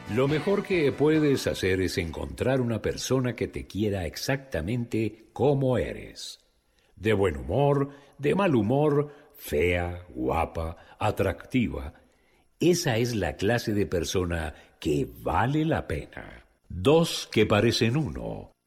Lo mejor que puedes hacer es encontrar una persona que te quiera exactamente como eres. De buen humor, de mal humor, fea, guapa, atractiva. Esa es la clase de persona que vale la pena. Dos que parecen uno.